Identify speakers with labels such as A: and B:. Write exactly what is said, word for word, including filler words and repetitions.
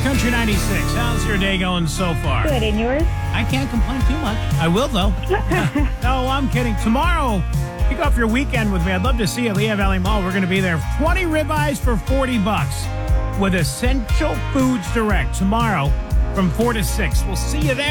A: Country ninety-six. How's your day going so far?
B: Good, and yours?
A: I can't complain too much. I will, though. No, I'm kidding. Tomorrow, kick off your weekend with me. I'd love to see you at Lehigh Valley Mall. We're going to be there. twenty ribeyes for forty bucks with Essential Foods Direct tomorrow from four to six. We'll see you there.